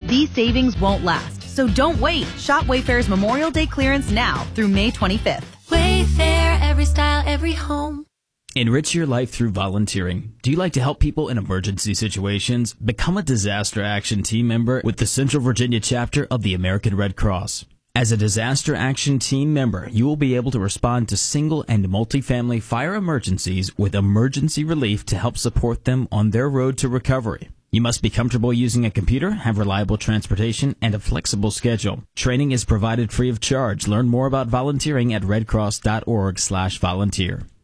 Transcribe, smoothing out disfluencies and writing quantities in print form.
These savings won't last, so don't wait. Shop Wayfair's Memorial Day clearance now through May 25th. Wayfair, every style, every home. Enrich your life through volunteering. Do you like to help people in emergency situations? Become a disaster action team member with the Central Virginia chapter of the American Red Cross. As a disaster action team member, you will be able to respond to single and multifamily fire emergencies with emergency relief to help support them on their road to recovery. You must be comfortable using a computer, have reliable transportation, and a flexible schedule. Training is provided free of charge. Learn more about volunteering at redcross.org/volunteer.